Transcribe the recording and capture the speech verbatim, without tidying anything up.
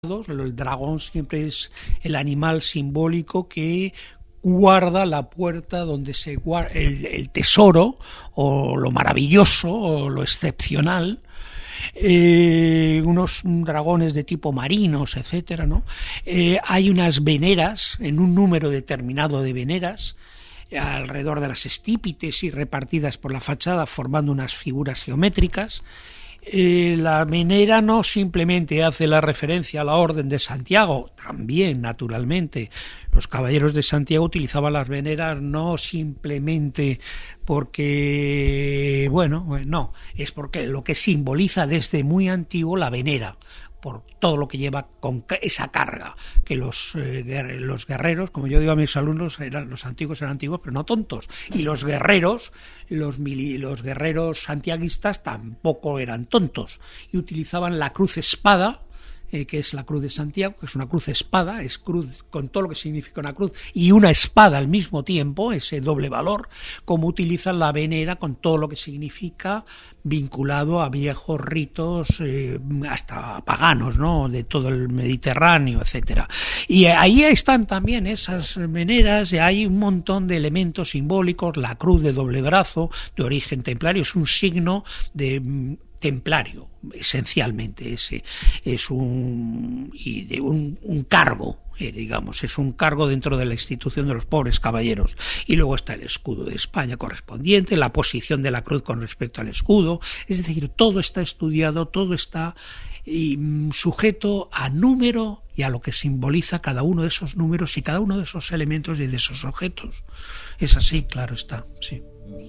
El dragón siempre es el animal simbólico que guarda la puerta donde se guarda el, el tesoro o lo maravilloso o lo excepcional. Eh, unos dragones de tipo marinos, etcétera, ¿no? Eh, hay unas veneras, en un número determinado de veneras, alrededor de las estípites y repartidas por la fachada formando unas figuras geométricas. Eh, la venera no simplemente hace la referencia a la Orden de Santiago, también naturalmente los caballeros de Santiago utilizaban las veneras no simplemente porque, bueno, no, es porque lo que simboliza desde muy antiguo la venera, por todo lo que lleva con esa carga, que los, eh, los guerreros, como yo digo a mis alumnos, eran, los antiguos eran antiguos, pero no tontos, y los guerreros, los, mili, los guerreros santiaguistas tampoco eran tontos, y utilizaban la cruz espada, Eh, que es la cruz de Santiago, que es una cruz espada, es cruz con todo lo que significa una cruz y una espada al mismo tiempo, ese doble valor, como utilizan la venera con todo lo que significa vinculado a viejos ritos eh, hasta paganos, ¿no?, de todo el Mediterráneo, etcétera. Y ahí están también esas veneras, y hay un montón de elementos simbólicos. La cruz de doble brazo, de origen templario, es un signo de templario, esencialmente, ese es un, y de un, un cargo, eh, digamos, es un cargo dentro de la institución de los pobres caballeros. Y luego está el escudo de España correspondiente, la posición de la cruz con respecto al escudo, es decir, todo está estudiado, todo está y, sujeto a número y a lo que simboliza cada uno de esos números y cada uno de esos elementos y de esos objetos. Es así, claro está, sí.